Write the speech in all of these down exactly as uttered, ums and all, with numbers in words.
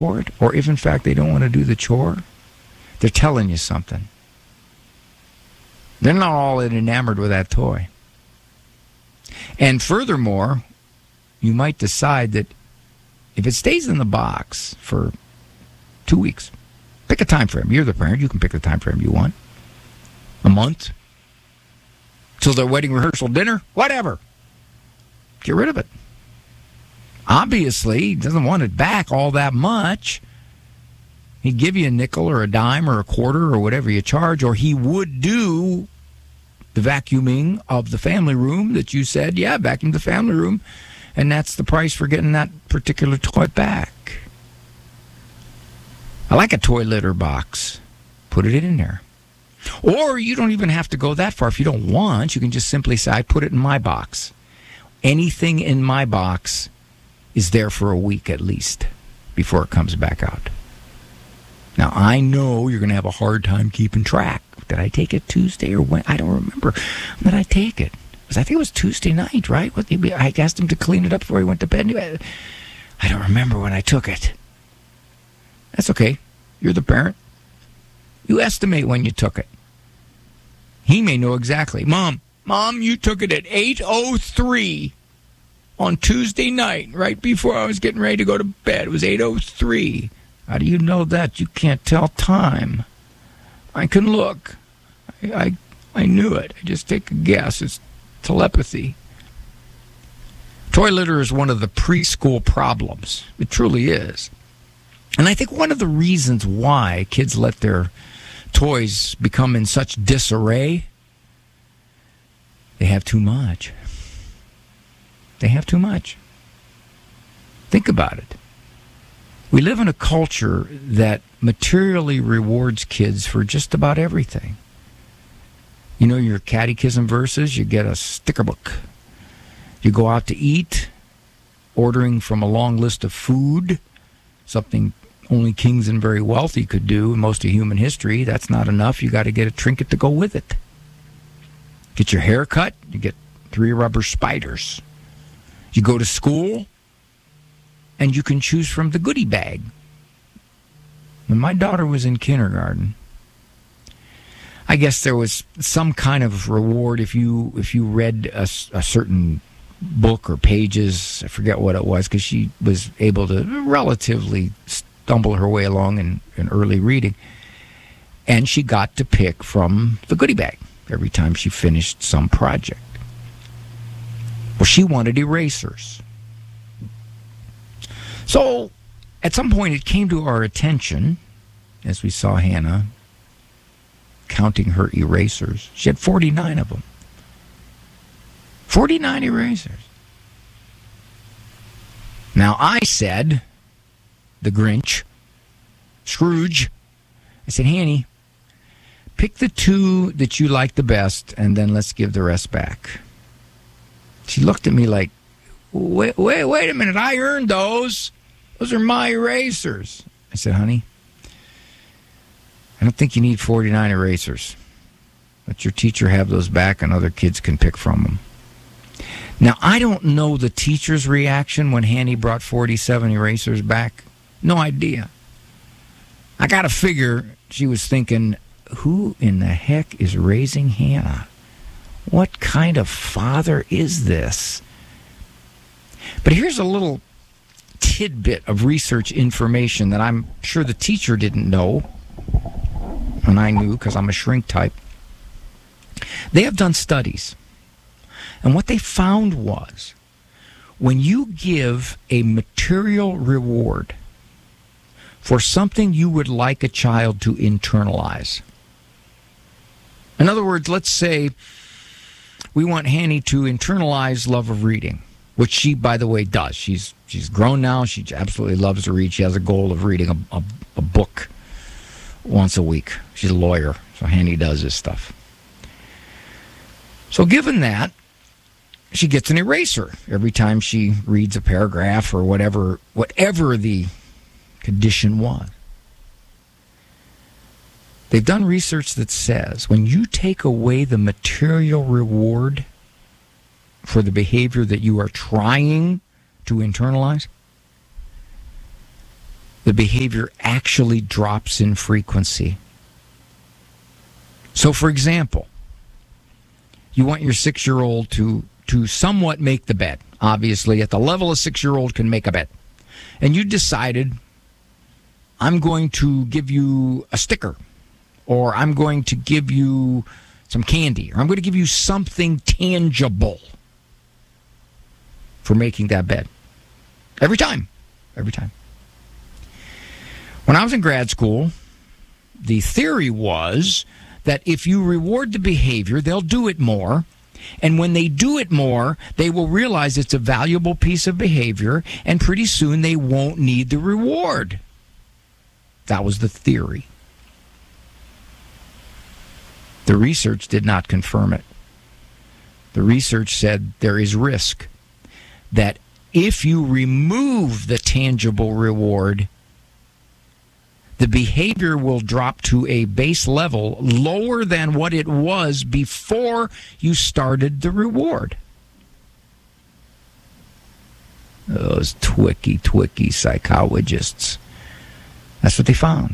for it, or if in fact they don't want to do the chore, they're telling you something. They're not all enamored with that toy. And furthermore, you might decide that if it stays in the box for two weeks, pick a time frame. You're the parent. You can pick the time frame you want. A month. Till their wedding rehearsal dinner. Whatever. Get rid of it. Obviously, he doesn't want it back all that much. He'd give you a nickel or a dime or a quarter or whatever you charge, or he would do the vacuuming of the family room that you said, yeah, vacuum the family room, and that's the price for getting that particular toy back. I like a toy litter box. Put it in there. Or you don't even have to go that far. If you don't want, you can just simply say, I put it in my box. Anything in my box is there for a week at least before it comes back out. Now, I know you're going to have a hard time keeping track. Did I take it Tuesday or when? I don't remember. When did I take it? I think it was Tuesday night, right? I asked him to clean it up before he went to bed. I don't remember when I took it. That's okay. You're the parent. You estimate when you took it. He may know exactly. Mom, Mom, you took it at eight oh three on Tuesday night, right before I was getting ready to go to bed. It was eight oh three. How do you know that? You can't tell time. I can look. I, I, I knew it. I just take a guess. It's telepathy. Toy litter is one of the preschool problems. It truly is. And I think one of the reasons why kids let their toys become in such disarray, they have too much. They have too much. Think about it. We live in a culture that materially rewards kids for just about everything. You know your catechism verses, you get a sticker book. You go out to eat, ordering from a long list of food, something only kings and very wealthy could do in most of human history. That's not enough. You got to get a trinket to go with it. Get your hair cut, you get three rubber spiders. You go to school, and you can choose from the goodie bag. When my daughter was in kindergarten, I guess there was some kind of reward if you if you read a, a certain book or pages. I forget what it was, because she was able to relatively stumble her way along in, in early reading. And she got to pick from the goodie bag every time she finished some project. Well, she wanted erasers. So, at some point, it came to our attention, as we saw Hannah counting her erasers. She had forty-nine of them. forty-nine erasers. Now, I said, the Grinch, Scrooge, I said, Hanny, pick the two that you like the best, and then let's give the rest back. She looked at me like, wait, wait, wait a minute, I earned those. Those are my erasers. I said, honey, I don't think you need forty-nine erasers. Let your teacher have those back and other kids can pick from them. Now, I don't know the teacher's reaction when Hanny brought forty-seven erasers back. No idea. I got to figure she was thinking, who in the heck is raising Hannah? What kind of father is this? But here's a little tidbit of research information that I'm sure the teacher didn't know, and I knew because I'm a shrink type. They have done studies, and what they found was when you give a material reward for something you would like a child to internalize. In other words, let's say we want Hanny to internalize love of reading, which she, by the way, does. She's she's grown now. She absolutely loves to read. She has a goal of reading a, a, a book once a week. She's a lawyer, so Hanny does this stuff. So given that, she gets an eraser every time she reads a paragraph or whatever, whatever the condition was. They've done research that says when you take away the material reward for the behavior that you are trying to internalize, the behavior actually drops in frequency. So, for example, you want your six-year-old to, to somewhat make the bed. Obviously, at the level a six-year-old can make a bed. And you decided, I'm going to give you a sticker, or I'm going to give you some candy, or I'm going to give you something tangible for making that bed. Every time. Every time. When I was in grad school, the theory was that if you reward the behavior, they'll do it more. And when they do it more, they will realize it's a valuable piece of behavior, and pretty soon they won't need the reward. That was the theory. The research did not confirm it. The research said there is risk that if you remove the tangible reward, the behavior will drop to a base level lower than what it was before you started the reward. Those twicky, twicky psychologists. That's what they found.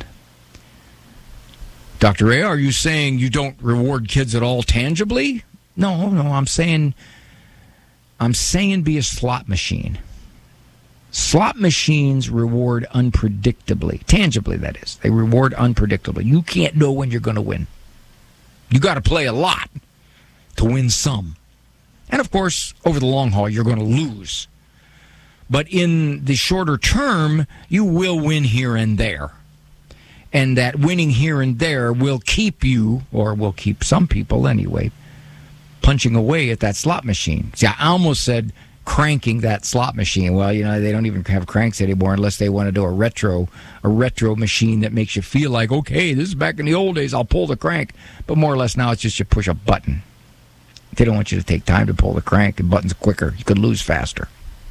Doctor A, are you saying you don't reward kids at all tangibly? No, no, I'm saying, I'm saying be a slot machine. Slot machines reward unpredictably. Tangibly, that is. They reward unpredictably. You can't know when you're going to win. You got to play a lot to win some. And, of course, over the long haul, you're going to lose. But in the shorter term, you will win here and there. And that winning here and there will keep you, or will keep some people anyway, punching away at that slot machine. See, I almost said cranking that slot machine. Well, you know, they don't even have cranks anymore unless they want to do a retro a retro machine that makes you feel like, okay, this is back in the old days, I'll pull the crank. But more or less now it's just you push a button. They don't want you to take time to pull the crank. The button's quicker. You could lose faster.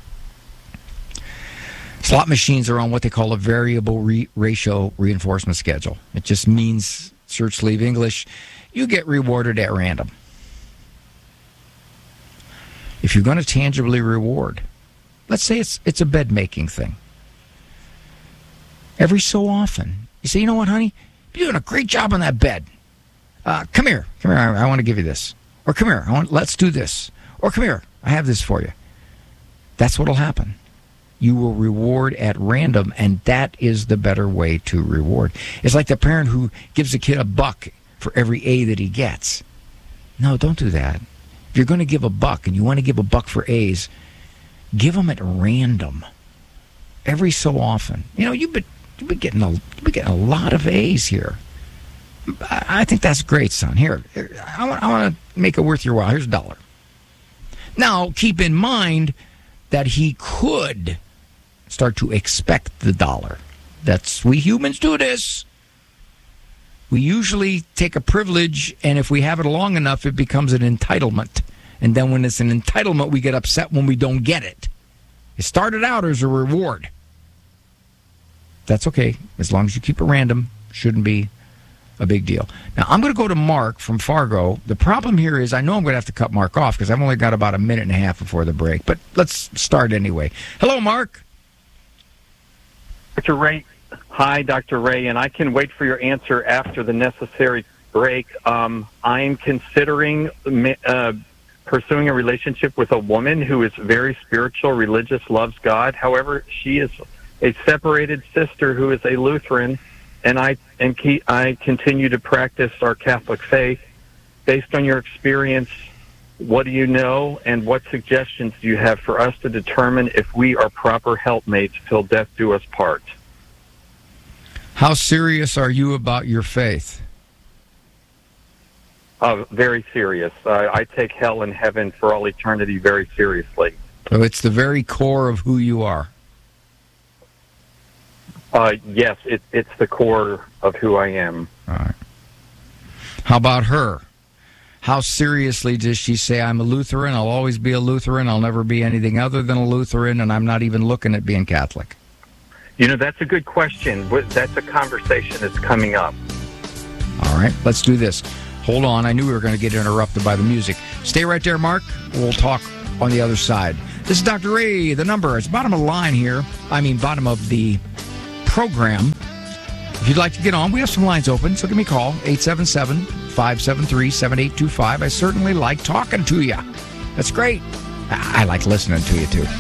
Slot machines are on what they call a variable re- ratio reinforcement schedule. It just means, short sleeve English, you get rewarded at random. If you're going to tangibly reward, let's say it's it's a bed-making thing. Every so often, you say, you know what, honey? You're doing a great job on that bed. Uh, come here. Come here. I, I want to give you this. Or come here. I want. Let's do this. Or come here. I have this for you. That's what will happen. You will reward at random, and that is the better way to reward. It's like the parent who gives a kid a buck for every A that he gets. No, don't do that. If you're going to give a buck and you want to give a buck for A's, give them at random. Every so often. You know, you've been, you've been, getting, a, you've been getting a lot of A's here. I think that's great, son. Here, I want, I want to make it worth your while. Here's a dollar. Now, keep in mind that he could start to expect the dollar. That's, we humans do this. We usually take a privilege, and if we have it long enough, it becomes an entitlement. And then when it's an entitlement, we get upset when we don't get it. It started out as a reward. That's okay. As long as you keep it random, shouldn't be a big deal. Now, I'm going to go to Mark from Fargo. The problem here is I know I'm going to have to cut Mark off because I've only got about a minute and a half before the break. But let's start anyway. Hello, Mark. Doctor Ray. Hi, Doctor Ray, and I can wait for your answer after the necessary break. Um, I am considering uh, pursuing a relationship with a woman who is very spiritual, religious, loves God. However, she is a separated sister who is a Lutheran, and I and keep, I continue to practice our Catholic faith. Based on your experience, what do you know, and what suggestions do you have for us to determine if we are proper helpmates till death do us part? How serious are you about your faith? Uh, very serious. Uh, I take hell and heaven for all eternity very seriously. So it's the very core of who you are. Uh, yes, it, it's the core of who I am. All right. How about her? How seriously does she say, I'm a Lutheran, I'll always be a Lutheran, I'll never be anything other than a Lutheran, and I'm not even looking at being Catholic? You know, that's a good question. That's a conversation that's coming up. All right, let's do this. Hold on. I knew we were going to get interrupted by the music. Stay right there, Mark. We'll talk on the other side. This is Doctor Ray. The number is bottom of the line here. I mean, bottom of the program. If you'd like to get on, we have some lines open, so give me a call, eight seven seven, five seven three, seven eight two five. I certainly like talking to you. That's great. I like listening to you, too.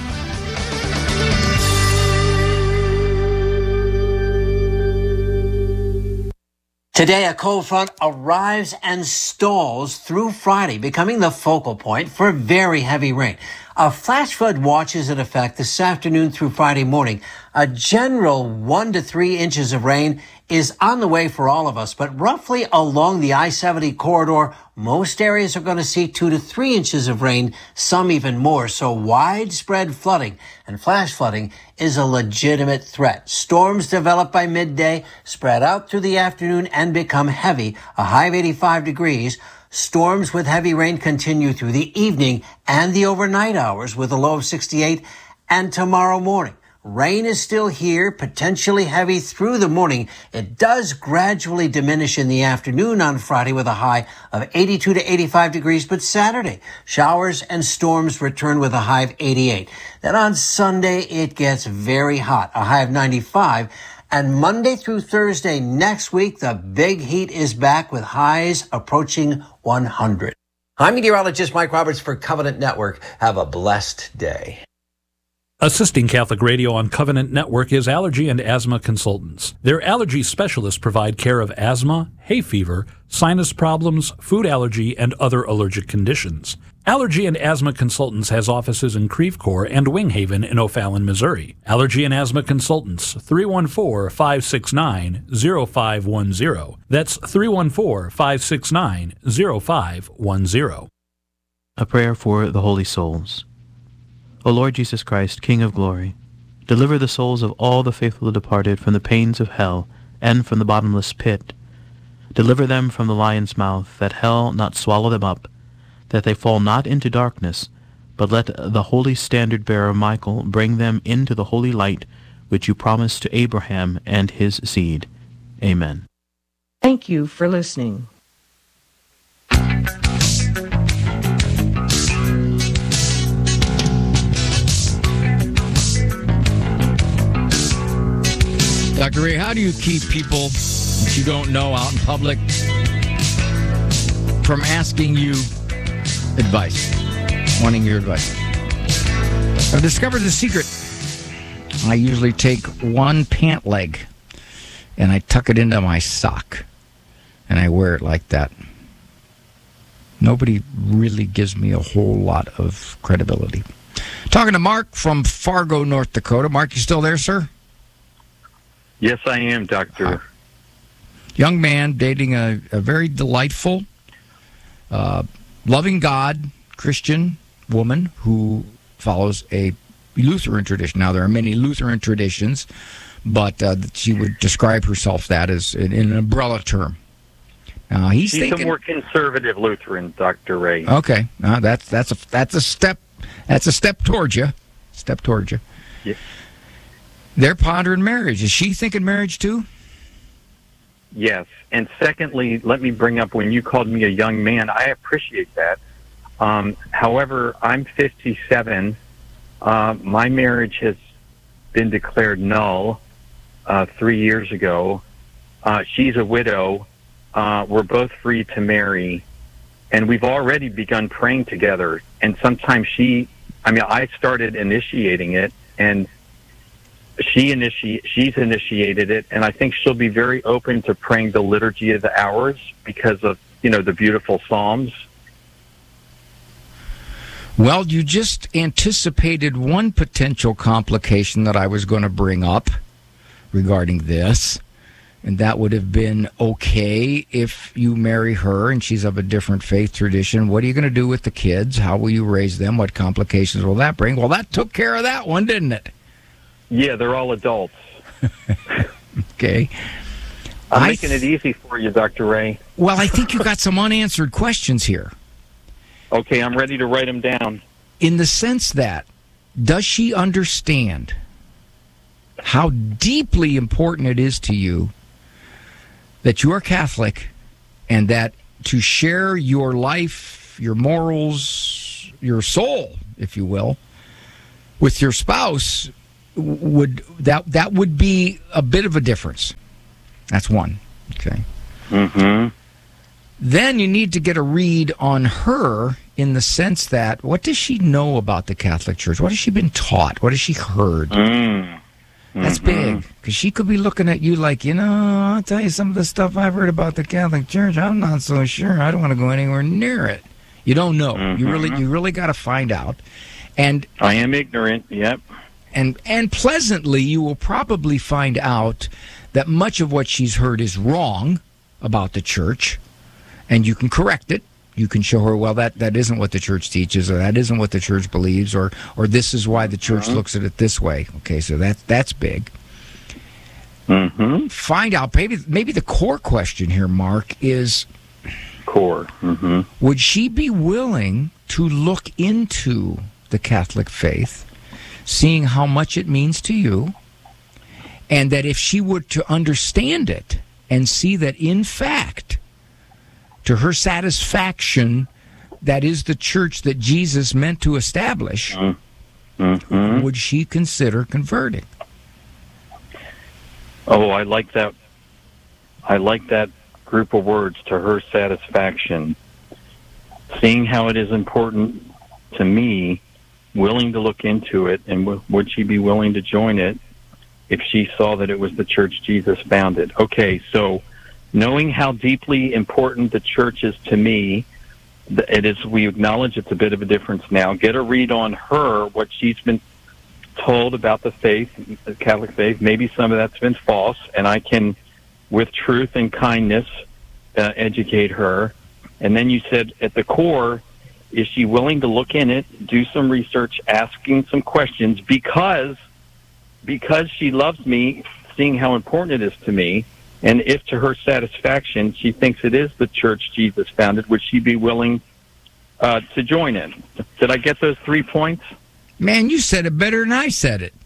Today, a cold front arrives and stalls through Friday, becoming the focal point for very heavy rain. A flash flood watch is in effect this afternoon through Friday morning. A general one to three inches of rain is on the way for all of us, but roughly along the I seventy corridor, most areas are going to see two to three inches of rain, some even more. So widespread flooding and flash flooding is a legitimate threat. Storms develop by midday, spread out through the afternoon, and become heavy, a high of eighty-five degrees. Storms with heavy rain continue through the evening and the overnight hours with a low of sixty-eight. And tomorrow morning, rain is still here, potentially heavy through the morning. It does gradually diminish in the afternoon on Friday with a high of eighty-two to eighty-five degrees. But Saturday, showers and storms return with a high of eighty-eight. Then on Sunday, it gets very hot, a high of ninety-five. And Monday through Thursday next week, the big heat is back with highs approaching one hundred. I'm meteorologist Mike Roberts for Covenant Network. Have a blessed day. Assisting Catholic Radio on Covenant Network is Allergy and Asthma Consultants. Their allergy specialists provide care of asthma, hay fever, sinus problems, food allergy, and other allergic conditions. Allergy and Asthma Consultants has offices in Creve Coeur and Wing Haven in O'Fallon, Missouri. Allergy and Asthma Consultants, three one four, five six nine, zero five one zero. That's three one four, five six nine, zero five one zero. A prayer for the holy souls. O Lord Jesus Christ, King of glory, deliver the souls of all the faithful departed from the pains of hell and from the bottomless pit. Deliver them from the lion's mouth, that hell not swallow them up, that they fall not into darkness, but let the holy standard-bearer Michael bring them into the holy light, which you promised to Abraham and his seed. Amen. Thank you for listening. Doctor Ray, how do you keep people that you don't know out in public from asking you advice, wanting your advice? I've discovered the secret. I usually take one pant leg and I tuck it into my sock and I wear it like that. Nobody really gives me a whole lot of credibility. Talking to Mark from Fargo, North Dakota. Mark, you still there, sir? Yes, I am, Doctor. Uh, young man dating a, a very delightful, uh, loving God, Christian woman who follows a Lutheran tradition. Now, there are many Lutheran traditions, but uh, she would describe herself that as in, in an umbrella term. Uh, he's She's thinking, a more conservative Lutheran, Doctor Ray. Okay, uh, that's that's a that's a step that's a step towards you. Step towards you. Yeah. They're pondering marriage. Is she thinking marriage too? Yes. And secondly, let me bring up when you called me a young man. I appreciate that. Um, however, I'm fifty-seven. Uh, my marriage has been declared null uh, three years ago. Uh, she's a widow. Uh, we're both free to marry. And we've already begun praying together. And sometimes she, I mean, I started initiating it, and She initi- she's initiated it, and I think she'll be very open to praying the Liturgy of the Hours because of, you know, the beautiful Psalms. Well, you just anticipated one potential complication that I was going to bring up regarding this, and that would have been, okay, if you marry her and she's of a different faith tradition, what are you going to do with the kids? How will you raise them? What complications will that bring? Well, that took care of that one, didn't it? Yeah, they're all adults. Okay. I'm I making th- it easy for you, Doctor Ray. Well, I think you got some unanswered questions here. Okay, I'm ready to write them down. In the sense that, does she understand how deeply important it is to you that you are Catholic and that to share your life, your morals, your soul, if you will, with your spouse would that that would be a bit of a difference. That's one. Okay. Mm-hmm. Then you need to get a read on her in the sense that what does she know about the Catholic Church? What has she been taught? What has she heard? Mm. That's Mm-hmm. big, because she could be looking at you like, you know, I'll tell you some of the stuff I've heard about the Catholic Church. I'm not so sure. I don't want to go anywhere near it. You don't know. Mm-hmm. You really, you really got to find out. And I am ignorant. Yep. and and pleasantly, you will probably find out that much of what she's heard is wrong about the church, and you can correct it. You can show her, well, that, that isn't what the church teaches, or that isn't what the church believes, or or this is why the church Mm-hmm. looks at it this way. Okay, so that that's big. Mm-hmm. Find out. Maybe maybe the core question here, Mark, is Core. Mm-hmm. would she be willing to look into the Catholic faith, seeing how much it means to you, and that if she were to understand it and see that, in fact, to her satisfaction, that is the church that Jesus meant to establish, Mm-hmm. would she consider converting? Oh, I like that. I like that group of words, to her satisfaction. Seeing how it is important to me, willing to look into it, and w- would she be willing to join it if she saw that it was the church Jesus founded? Okay, so knowing how deeply important the church is to me, th- it is, we acknowledge it's a bit of a difference now. Get a read on her, what she's been told about the faith, the Catholic faith. Maybe some of that's been false, and I can, with truth and kindness, uh, educate her. And then you said at the core, is she willing to look in it, do some research, asking some questions, because because she loves me, seeing how important it is to me, and if to her satisfaction she thinks it is the church Jesus founded, would she be willing uh, to join in? Did I get those three points? Man, you said it better than I said it.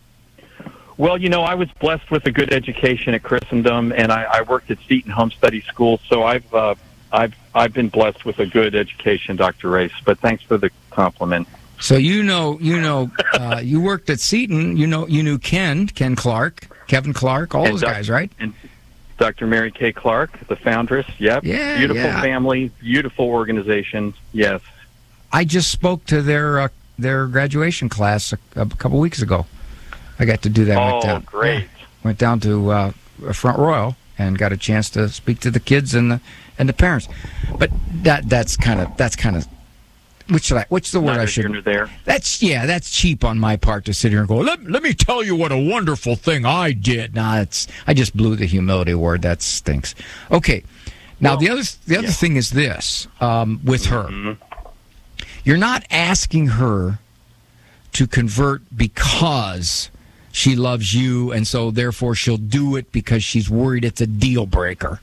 Well, you know, I was blessed with a good education at Christendom, and I, I worked at Seton Home Study School, so I've uh, I've I've been blessed with a good education, Doctor Race. But thanks for the compliment. So you know, you know, uh, you worked at Seton. You know, you knew Ken, Ken Clark, Kevin Clark, all And those Doc- guys, right? And Doctor Mary Kay Clark, the foundress. Yep. Yeah, Beautiful yeah. family, beautiful organization. Yes. I just spoke to their uh, their graduation class a, a couple weeks ago. I got to do that. Oh, went down, great. Went down to uh, Front Royal and got a chance to speak to the kids and the and the parents. But that that's kind of that's kind of which should I, what's the word Neither I here should? nor there. That's yeah, that's cheap on my part to sit here and go. Let, let me tell you what a wonderful thing I did. Nah, it's I just blew the humility word. That stinks. Okay, now Well, the other the other yeah. thing is this um, with her. Mhm. You're not asking her to convert because she loves you, and so therefore she'll do it because she's worried it's a deal breaker.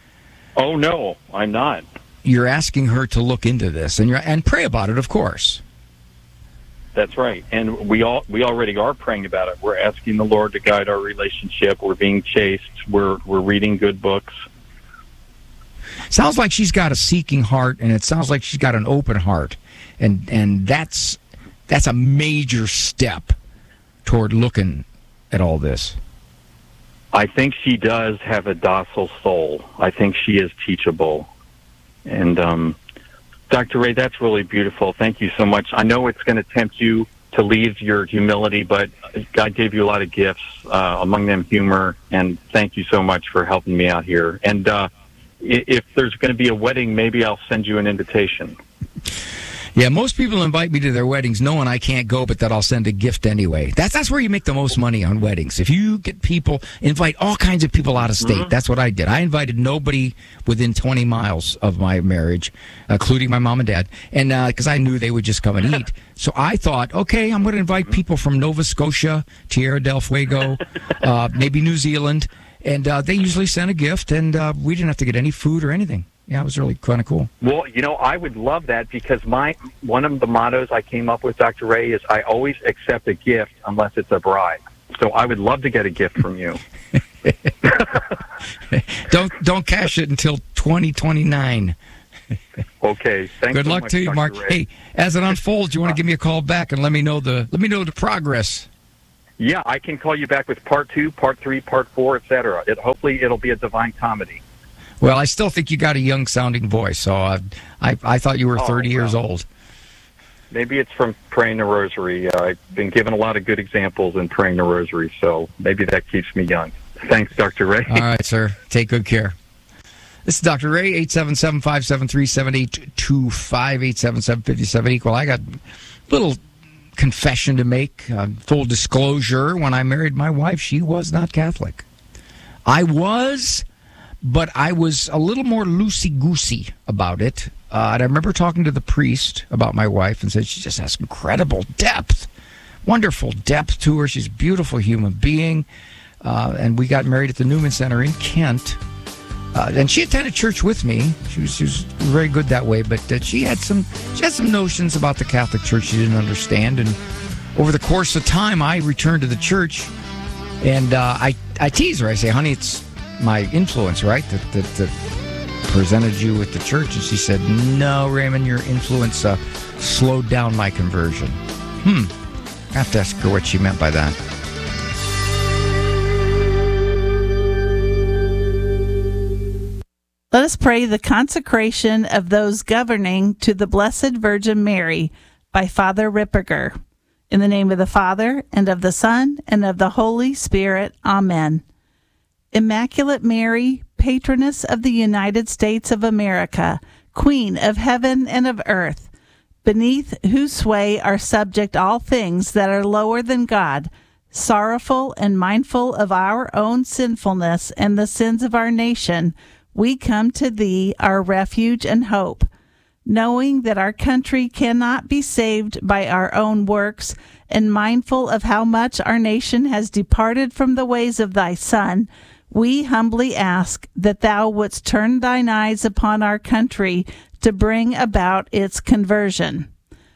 Oh no, I'm not. You're asking her to look into this and you're and pray about it, of course. That's right, and we all we already are praying about it. We're asking the Lord to guide our relationship. We're being chaste. We're we're reading good books. Sounds like she's got a seeking heart, and it sounds like she's got an open heart, and and that's that's a major step toward looking at all this. I think she does have a docile soul. I think she is teachable. And um, Doctor Ray, that's really beautiful. Thank you so much. I know it's going to tempt you to leave your humility, but God gave you a lot of gifts, uh, among them humor, and thank you so much for helping me out here. And uh, if there's going to be a wedding, maybe I'll send you an invitation. Yeah, most people invite me to their weddings knowing I can't go, but that I'll send a gift anyway. That's that's where you make the most money on weddings. If you get people, invite all kinds of people out of state. Mm-hmm. That's what I did. I invited nobody within twenty miles of my marriage, including my mom and dad, and because uh, I knew they would just come and eat. So I thought, okay, I'm going to invite people from Nova Scotia, Tierra del Fuego, uh, maybe New Zealand, and uh, they usually sent a gift, and uh, we didn't have to get any food or anything. Yeah, it was really kind of cool. Well, you know, I would love that because my one of the mottos I came up with, Doctor Ray, is I always accept a gift unless it's a bribe. So I would love to get a gift from you. don't don't cash it until twenty twenty-nine. Okay. Thanks. Good so luck much, to you, Doctor Mark. Ray. Hey, as it unfolds, you want to give me a call back and let me know the let me know the progress. Yeah, I can call you back with part two, part three, part four, et cetera. It, hopefully it'll be a divine comedy. Well, I still think you got a young-sounding voice, so I, I, I thought you were thirty oh, well, years old. Maybe it's from praying the rosary. Uh, I've been given a lot of good examples in praying the rosary, so maybe that keeps me young. Thanks, Doctor Ray. All right, sir. Take good care. This is Doctor Ray, eight seven seven, five seven three, seven eight two five, eight seven seven, five seven equal. I got a little confession to make. Uh, full disclosure, when I married my wife, she was not Catholic. I was, but I was a little more loosey-goosey about it. Uh, and I remember talking to the priest about my wife and said she just has incredible depth, wonderful depth to her. She's a beautiful human being. Uh, and we got married at the Newman Center in Kent. Uh, and she attended church with me. She was, she was very good that way, but uh, she had some she had some notions about the Catholic Church she didn't understand. And over the course of time, I returned to the church, and uh, I I tease her. I say, "Honey, it's my influence, right? That that, that presented you with the church." And she said, "No, Raymond, your influence uh, slowed down my conversion." Hmm. I have to ask her what she meant by that. Let us pray the consecration of those governing to the Blessed Virgin Mary by Father Ripperger. In the name of the Father, and of the Son, and of the Holy Spirit. Amen. Immaculate Mary, patroness of the United States of America, Queen of heaven and of earth, beneath whose sway are subject all things that are lower than God, sorrowful and mindful of our own sinfulness and the sins of our nation, we come to thee, our refuge and hope, knowing that our country cannot be saved by our own works, and mindful of how much our nation has departed from the ways of thy Son, we humbly ask that thou wouldst turn thine eyes upon our country to bring about its conversion.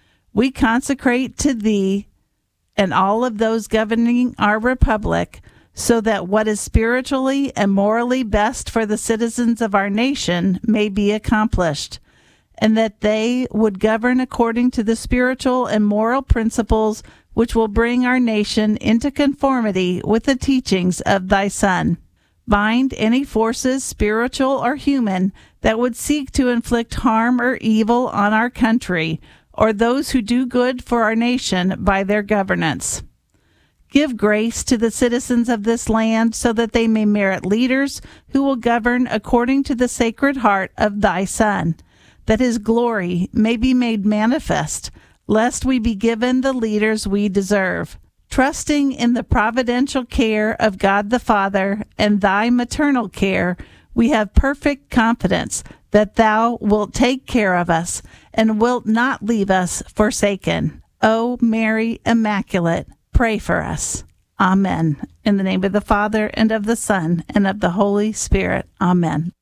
We consecrate to thee and all of those governing our republic, so that what is spiritually and morally best for the citizens of our nation may be accomplished, and that they would govern according to the spiritual and moral principles which will bring our nation into conformity with the teachings of thy Son. Bind any forces, spiritual or human, that would seek to inflict harm or evil on our country, or those who do good for our nation by their governance. Give grace to the citizens of this land so that they may merit leaders who will govern according to the Sacred Heart of thy Son, that his glory may be made manifest, lest we be given the leaders we deserve. Trusting in the providential care of God the Father and thy maternal care, we have perfect confidence that thou wilt take care of us and wilt not leave us forsaken. O Mary Immaculate, pray for us. Amen. In the name of the Father, and of the Son, and of the Holy Spirit. Amen.